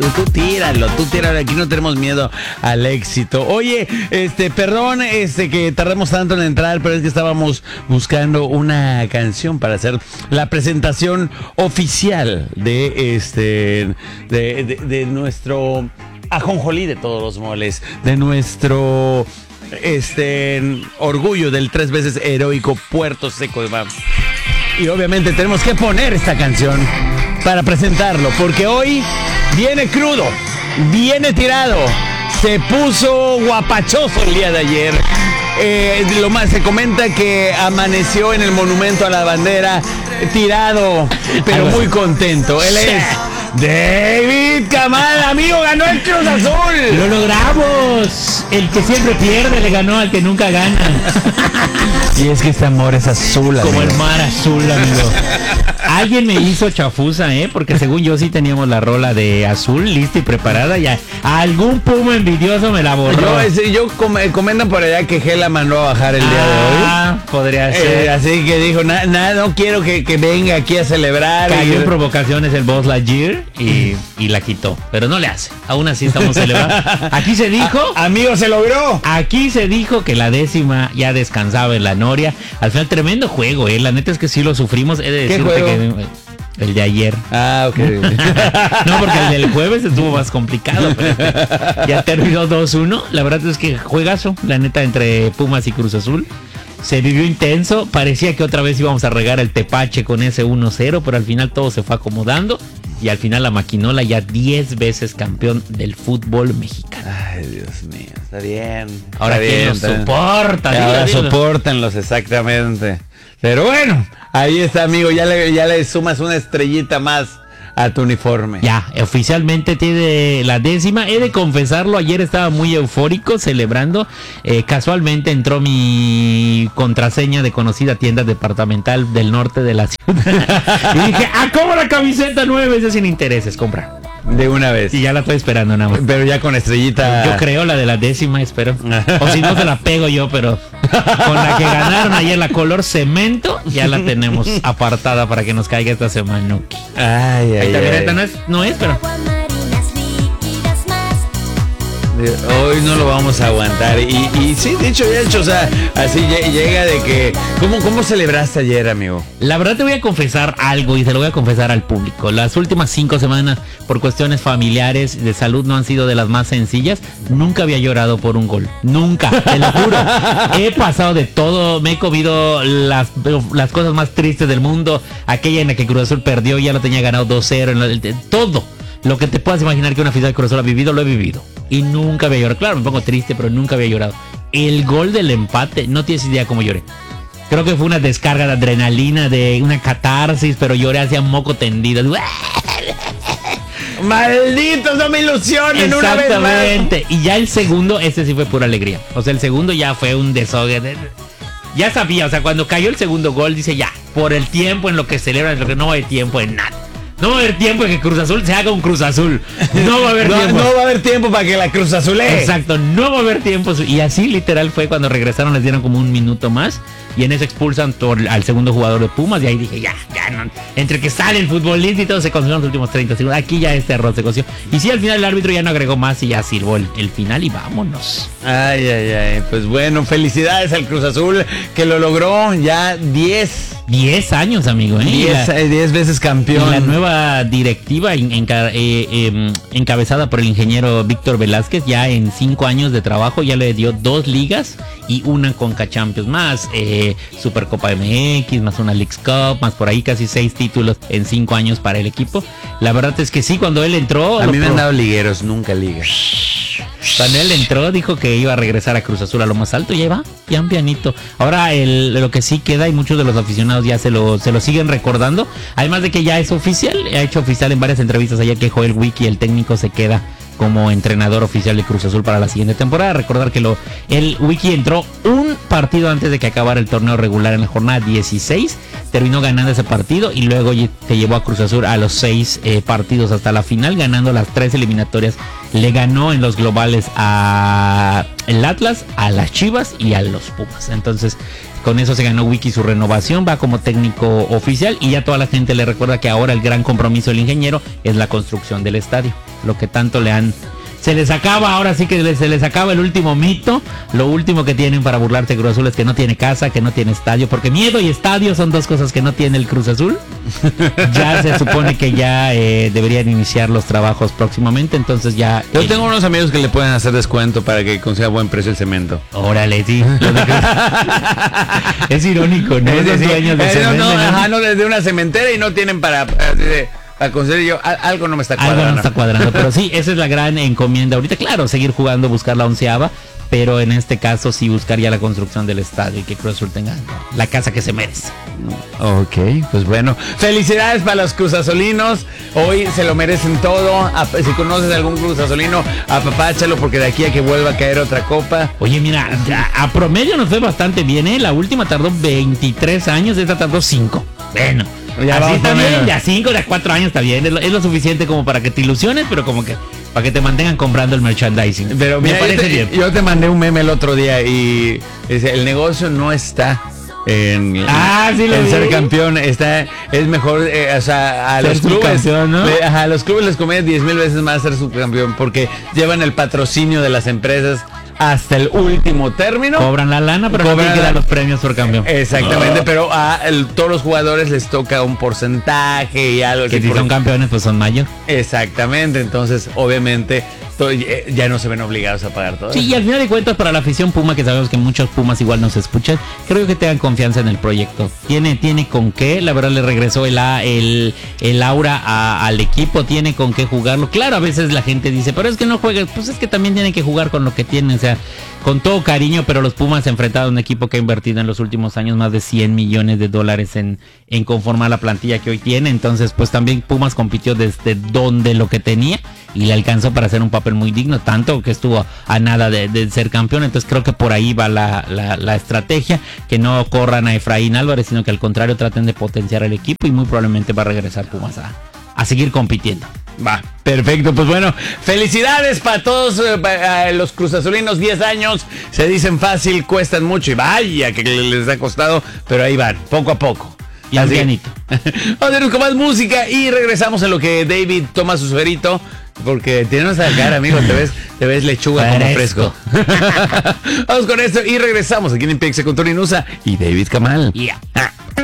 Tú tíralo, aquí no tenemos miedo al éxito. Oye, perdón, que tardamos tanto en entrar, pero es que estábamos buscando una canción para hacer la presentación oficial de nuestro ajonjolí de todos los moles, de nuestro orgullo del 3 veces heroico Puerto Seco de Mar. Y obviamente tenemos que poner esta canción para presentarlo, porque hoy viene crudo, viene tirado, se puso guapachoso el día de ayer. Se comenta que amaneció en el Monumento a la Bandera tirado, pero muy contento. Él es David Camal, amigo, ganó el Cruz Azul. Lo logramos. El que siempre pierde le ganó al que nunca gana. Y es que este amor es azul, amigo. Como el mar azul, amigo. Alguien me hizo chafuza, porque según yo sí teníamos la rola de azul lista y preparada. Ya algún puma envidioso me la borró. Comentan por allá que Gela mandó a bajar el día de hoy. Podría ser. Así que dijo, no quiero que venga aquí a celebrar. Cayó en provocaciones el Buzz Lightyear y la quitó. Pero no le hace. Aún así estamos celebrando. Aquí se dijo... amigo, se logró. Aquí se dijo que la 10ª ya descansaba en la Noria. Al final, tremendo juego, La neta es que sí lo sufrimos. He de decirte que el de ayer. Ok. No, porque el del jueves estuvo más complicado. Pero ya terminó 2-1. La verdad es que juegazo, la neta, entre Pumas y Cruz Azul. Se vivió intenso. Parecía que otra vez íbamos a regar el tepache con ese 1-0, pero al final todo se fue acomodando. Y al final la maquinola ya 10 veces campeón del fútbol mexicano. Ay, Dios mío, está bien. Ahora quién nos soporta. Ahora sopórtenlos, exactamente. Pero bueno, ahí está, amigo, ya le sumas una estrellita más a tu uniforme. Ya, oficialmente tiene la 10ª. He de confesarlo, ayer estaba muy eufórico celebrando. Casualmente entró mi contraseña de conocida tienda departamental del norte de la ciudad. Y dije, ¿cómo la camiseta 9 veces sin intereses? Compra. De una vez. Y ya la estoy esperando nada más. Pero ya con estrellita. Yo creo la de la 10ª, espero. O si no, se la pego yo, pero con la que ganaron ayer, la color cemento, ya la tenemos apartada para que nos caiga esta semana. Ay. Esta no es, pero... Hoy no lo vamos a aguantar. Y sí, dicho y hecho, o sea, así llega de que... ¿Cómo celebraste ayer, amigo? La verdad te voy a confesar algo y se lo voy a confesar al público. Las últimas 5 semanas, por cuestiones familiares de salud, no han sido de las más sencillas. Nunca había llorado por un gol. Nunca, te lo juro. He pasado de todo. Me he comido las cosas más tristes del mundo. Aquella en la que Cruz Azul perdió, ya lo tenía ganado 2-0. Todo lo que te puedas imaginar que una afición de Cruz Azul ha vivido, lo he vivido. Y nunca había llorado. Claro, me pongo triste, pero nunca había llorado. El gol del empate, no tienes idea cómo lloré. Creo que fue una descarga de adrenalina, de una catarsis, pero lloré hacia moco tendido. ¡Malditos, no me ilusionen una vez más! Exactamente. Y ya el segundo, ese sí fue pura alegría. O sea, el segundo ya fue un desahogue. Ya sabía, o sea, cuando cayó el segundo gol, dice ya, por el tiempo en lo que celebran, lo que no hay tiempo en nada. No va a haber tiempo en que Cruz Azul se haga un Cruz Azul. No va a haber tiempo. No va a haber tiempo para que la Cruz Azulee. Exacto, no va a haber tiempo. Y así literal fue cuando regresaron, les dieron como un minuto más. Y en eso expulsan al segundo jugador de Pumas. Y ahí dije, ya no. Entre que sale el futbolista y todo, se consiguieron los últimos 30 segundos. Aquí ya este arroz se coció. Y sí, al final el árbitro ya no agregó más y ya silbó el final y vámonos. Ay. Pues bueno, felicidades al Cruz Azul que lo logró ya 10 años, amigo. 10 veces campeón. Y la nueva directiva encabezada por el ingeniero Víctor Velázquez, ya en 5 años de trabajo, ya le dio 2 ligas y una Conca Champions más. Supercopa MX, más una Leagues Cup, más por ahí casi 6 títulos en 5 años para el equipo. La verdad es que sí, cuando él entró... A mí me han dado ligueros, nunca ligas. Cuando él entró dijo que iba a regresar a Cruz Azul a lo más alto y ahí va, pianito. Ahora lo que sí queda, y muchos de los aficionados ya se lo siguen recordando, además de que ya es oficial, ha hecho oficial en varias entrevistas ayer que Joel Wiki, el técnico, se queda como entrenador oficial de Cruz Azul para la siguiente temporada. Recordar que el Wiki entró un partido antes de que acabara el torneo regular en la jornada 16, terminó ganando ese partido y luego te llevó a Cruz Azul a los 6 partidos hasta la final, ganando las 3 eliminatorias. Le ganó en los globales a el Atlas, a las Chivas y a los Pumas. Entonces, con eso se ganó Wiki su renovación, va como técnico oficial y ya toda la gente le recuerda que ahora el gran compromiso del ingeniero es la construcción del estadio. lo que tanto se les acaba, ahora sí que se les acaba el último mito. Lo último que tienen para burlarse Cruz Azul es que no tiene casa, que no tiene estadio, porque miedo y estadio son dos cosas que no tiene el Cruz Azul. Ya se supone que ya deberían iniciar los trabajos próximamente, entonces ya... Yo tengo unos amigos que le pueden hacer descuento para que consiga buen precio el cemento. Órale, sí. Es irónico, ¿no? Los dueños de cemento, no, desde una cementera y no tienen para conseguir yo, algo no me está cuadrando. Algo no está cuadrando, pero sí, esa es la gran encomienda ahorita. Claro, seguir jugando, buscar la 11ava, pero en este caso sí buscar ya la construcción del estadio y que Cruz Azul tenga la casa que se merece. Ok, pues bueno, felicidades para los cruzazolinos, hoy se lo merecen todo. Si conoces a algún cruzazolino, apapáchalo, porque de aquí a que vuelva a caer otra copa. Oye, mira, a promedio nos fue bastante bien, ¿eh? La última tardó 23 años, esta tardó 5. Bueno, ya así también, menos. ya 5, ya 4 años está bien, es lo suficiente como para que te ilusiones, pero como que para que te mantengan comprando el merchandising. Pero mira, me parece bien. Yo te mandé un meme el otro día y dice, el negocio no está en ser campeón, es mejor, o sea, a ser los clubes, campeón, ¿no? A los clubes les conviene 10,000 veces más ser subcampeón, porque llevan el patrocinio de las empresas hasta el último término. Cobran la lana, pero no tienen que dar los premios por campeón. Exactamente, pero a todos los jugadores les toca un porcentaje y algo. Que si son campeones, pues son mayor. Exactamente, entonces obviamente ya no se ven obligados a pagar todo. Sí, y al final de cuentas, para la afición Puma, que sabemos que muchos Pumas igual nos escuchan, creo que tengan confianza en el proyecto. Tiene con qué, la verdad le regresó el aura al equipo, tiene con qué jugarlo. Claro, a veces la gente dice, pero es que no juegas, pues es que también tienen que jugar con lo que tienen, o sea, con todo cariño, pero los Pumas se enfrentaron a un equipo que ha invertido en los últimos años más de $100 millones en conformar la plantilla que hoy tiene. Entonces, pues también Pumas compitió desde donde lo que tenía y le alcanzó para hacer un papel muy digno, tanto que estuvo a nada de ser campeón. Entonces creo que por ahí va la estrategia, que no corran a Efraín Álvarez, sino que al contrario traten de potenciar el equipo, y muy probablemente va a regresar Pumas a seguir compitiendo. Va, perfecto, pues bueno, felicidades para todos los cruzazulinos. 10 años, se dicen fácil, cuestan mucho, y vaya que les ha costado, pero ahí van, poco a poco. Y al pianito. Vamos a irnos con más música y regresamos en lo que David toma su suerito, porque tienes esa cara, amigo, te ves lechuga como fresco. Vamos con esto y regresamos aquí en Pixel con Tony Nusa y David Kamal. Yeah.